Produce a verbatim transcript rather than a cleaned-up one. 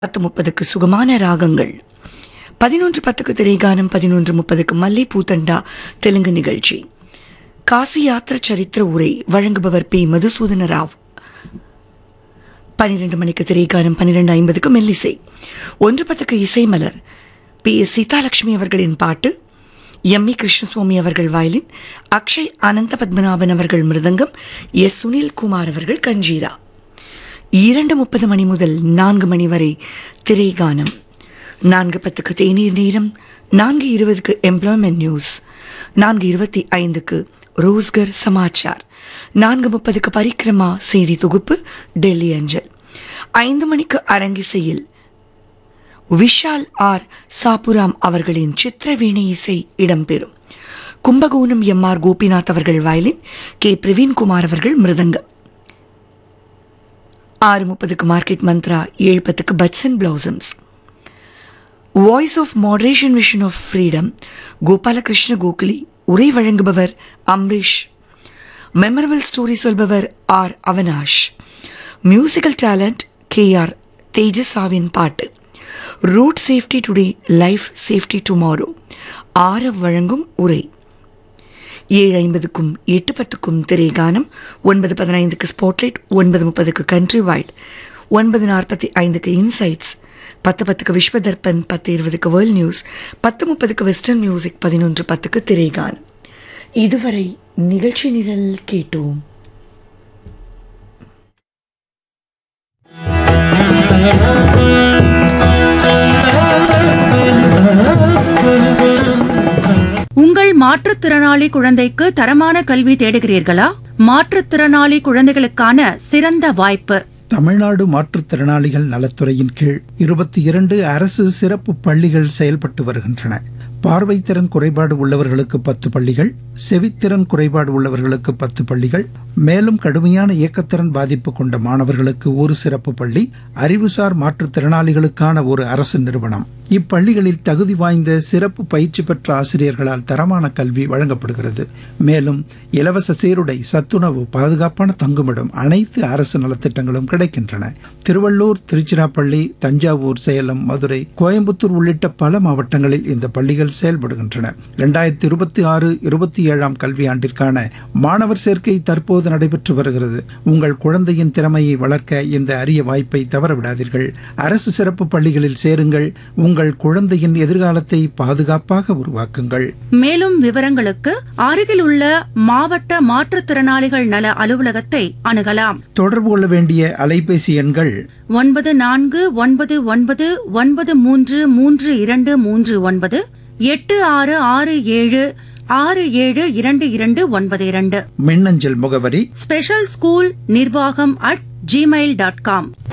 பத்து முப்பதுக்கு சுகமான ராகங்கள், பதினொன்று பத்துக்கு திரைகானம், பதினொன்று முப்பதுக்கு மல்லை பூத்தண்டா தெலுங்கு நிகழ்ச்சி, காசி யாத்திர சரித்திர உரை வழங்குபவர் பி மதுசூதன ராவ். பனிரெண்டு மணிக்கு திரைகானம், பன்னிரெண்டு ஐம்பதுக்கு மெல்லிசை, ஒன்று பத்துக்கு இசை மலர், பி எஸ் சீதாலட்சுமி அவர்களின் பாட்டு, எம் இ கிருஷ்ணசுவாமி அவர்கள் வயலின், அக்ஷய் அனந்த பத்மநாபன் அவர்கள் மிருதங்கம், எஸ் சுனில் குமார் அவர்கள் கஞ்சீரா. இரண்டு முப்பது மணி முதல் நான்கு மணி வரை திரைகானம், நான்கு பத்துக்கு தேநீர் நேரம், நான்கு இருபதுக்கு எம்ப்ளாய்மெண்ட் நியூஸ், நான்கு இருபத்தி ஐந்துக்கு ரோஸ்கர் சமாச்சார், நான்கு முப்பதுக்கு பரிக்கிரமா செய்தி தொகுப்பு டெல்லி அஞ்சல், ஐந்து மணிக்கு அரங்கிசையில் விஷால் ஆர் சாப்புராம் அவர்களின் சித்திரவீணை இசை இடம்பெறும். கும்பகோணம் எம் ஆர் கோபிநாத் அவர்கள் வயலின், கே பிரவீன்குமார் அவர்கள் மிருதங்கம். ஆறு முப்பதுக்கு மார்க்கெட் மந்த்ரா, ஏழு பத்துக்கு puts and பிளவுசம்ஸ், voice of moderation vision of freedom Gopalakrishna கோகுலி, உரை வழங்குபவர் Amrish, memorable story சொல்பவர் R அவனாஷ், musical talent K R தேஜஸாவின் பாட்டு, road safety today life safety tomorrow Aarav வழங்கும் உரை. ஏழு ஐம்பதுக்கும் எட்டு பத்துக்கும் திரைகானம், ஒன்பது பதினைந்துக்கு ஸ்பாட்லைட், ஒன்பது முப்பதுக்கு கண்ட்ரி வைட், ஒன்பது நாற்பத்தி ஐந்துக்கு இன்சைட்ஸ், பத்து பத்துக்கு விஸ்வதர்பன், பத்து இருபதுக்கு வேர்ல்ட் நியூஸ், பத்து முப்பதுக்கு வெஸ்டர்ன் மியூசிக், பதினொன்று பத்துக்கு திரைகானம். இதுவரை நிகழ்ச்சி நிரல் கேட்டோம். உங்கள் மாற்றுத்திறனாளி குழந்தைக்கு தரமான கல்வி தேடுகிறீர்களா? மாற்றுத்திறனாளி குழந்தைகளுக்கான சிறந்த வாய்ப்பு. தமிழ்நாடு மாற்றுத்திறனாளிகள் நலத்துறையின் கீழ் இருபத்தி இரண்டு அரசு சிறப்பு பள்ளிகள் செயல்பட்டு வருகின்றன. பார்வைத்திறன் குறைபாடு உள்ளவர்களுக்கு பத்து பள்ளிகள், செவித்திறன் குறைபாடு உள்ளவர்களுக்கு பத்து பள்ளிகள், மேலும் கடுமையான இயக்கத்திறன் பாதிப்பு கொண்ட மாணவர்களுக்கு ஒரு சிறப்பு பள்ளி, அறிவுசார் மாற்றுத்திறனாளிகளுக்கான ஒரு அரசு நிறுவனம். இப்பள்ளிகளில் தகுதி வாய்ந்த சிறப்பு பயிற்சி பெற்ற ஆசிரியர்களால் தரமான கல்வி வழங்கப்படுகிறது. மேலும் இலவச சீருடை, சத்துணவு, பாதுகாப்பான தங்குமிடம், அனைத்து அரசு நலத்திட்டங்களும் கிடைக்கின்றன. திருவள்ளூர், திருச்சிராப்பள்ளி, தஞ்சாவூர், சேலம், மதுரை, கோயம்புத்தூர் உள்ளிட்ட பல மாவட்டங்களில் இந்த பள்ளிகள் செயல்படுகின்றன. இரண்டாயிரத்தி இருபத்தி ஆறு இருபத்தி ஏழாம் கல்வியாண்டிற்கான மாணவர் சேர்க்கை தற்போது நடைபெற்று வருகிறது. உங்கள் குழந்தையின் திறமையை வளர்க்க இந்த அரிய வாய்ப்பை தவறவிடாதீர்கள். அரசு சிறப்பு பள்ளிகளில் சேருங்கள். உங்கள் குழந்தையின் எதிர்காலத்தை பாதுகாப்பாக உருவாக்குங்கள். மேலும் விவரங்களுக்கு அருகில் உள்ள மாவட்ட மாற்றுத்திறனாளிகள் நல அலுவலகத்தை அணுகலாம். தொடர்பு கொள்ள வேண்டிய அலைபேசி எண்கள் ஒன்பது நான்கு ஒன்பது ஒன்பது ஒன்பது மூன்று மூன்று இரண்டு மூன்று ஒன்பது, எட்டு ஆறு ஆறு ஏழு ஆறு ஏழு இரண்டு இரண்டு ஒன்பது இரண்டு. மின்னஞ்சல் முகவரி ஸ்பெஷல் ஸ்கூல் நிர்வாகம் அட் ஜிமெயில் டாட் காம்.